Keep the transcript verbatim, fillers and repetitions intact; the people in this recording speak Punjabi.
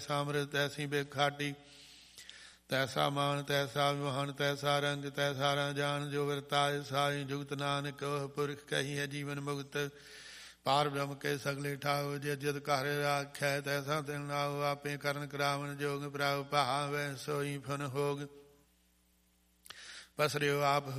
ਸਾਮਰਤ ਤੈਸੀ ਬੇਖਾਟੀ, ਤੈਸਾ ਮਾਨ ਤੈਸਾ ਵਿਮਾਨ, ਤੈਸਾ ਰੰਗ ਤੈਸਾ ਰਾਜਾਨ, ਜੋ ਵਰਤਾਏ ਸਾਈ ਜੁਗਤ ਨਾਨਕ ਪੁਰਖ ਕਹੀ ਹੈ ਜੀਵਨ ਮੁਕਤ। ਪਾਰ ਬ੍ਰਹਮ ਕੇ ਸਗਲੇ ਠਾਉ, ਜੇ ਜਦ ਘਰ ਰਾਖੈ ਤੈਸਾ ਤਿਨ ਨਾਉ, ਆਪੇ ਕਰਨ ਕਰਾਵਨ ਜੋਗ ਪ੍ਰਭ ਭਾਵੈ ਸੋਈ ਫਨ ਹੋਗ। ਪਸਰਿਓ ਆਪ